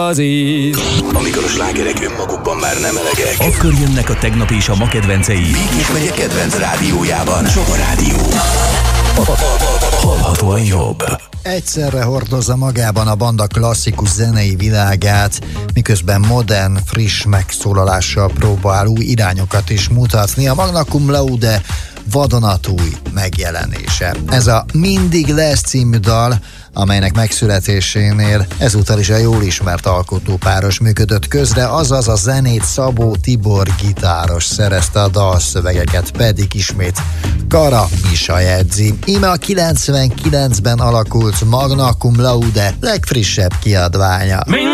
az íz. Amikor a slágerek önmagukban már nem elegek, akkor jönnek a tegnap és a ma kedvencei. Békés megye kedvenc rádiójában. Sova Rádió. Hallhatóan jobb. Egyszerre hordozza magában a banda klasszikus zenei világát, miközben modern, friss megszólalással próbál új irányokat is mutatni. A Magna Cum Laude vadonatúj megjelenése. Ez a Mindig lesz című dal, amelynek megszületésénél ezúttal is a jól ismert alkotópáros működött közre, azaz a zenét Szabó Tibor gitáros szerezte, a dalszövegeket pedig ismét Kara Misa jegyzi. Íme a 99-ben alakult Magna Cum Laude legfrissebb kiadványa.